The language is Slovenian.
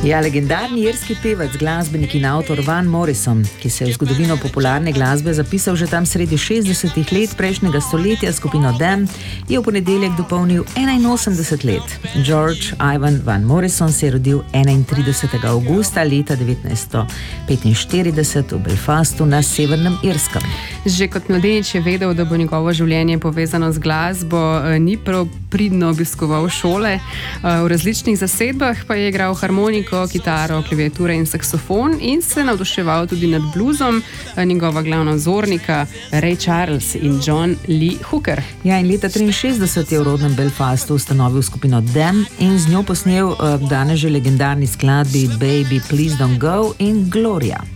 Ja, legendarni irski pevec, glasbenik in avtor Van Morrison, ki se je v zgodovino popularne glasbe zapisal že tam sredi 60-ih let prejšnjega stoletja skupino Them, je v ponedeljek dopolnil 81 let. George Ivan Van Morrison se je rodil 31. avgusta leta 1945 v Belfastu na Severnem Irskem. Že kot mladenič je vedel, da bo njegovo življenje povezano z glasbo, ni prav pridno obiskoval šole. V različnih zasedbah pa je igral harmoniko, kitaro, klaviature in saksofon in se navduševal tudi nad bluzom. Njegova glavna vzornika Ray Charles in John Lee Hooker. Ja, in leta 1963 je v rodnem Belfastu ustanovil skupino Them in z njo posnel danes že legendarni skladbi Baby Please Don't Go in Gloria.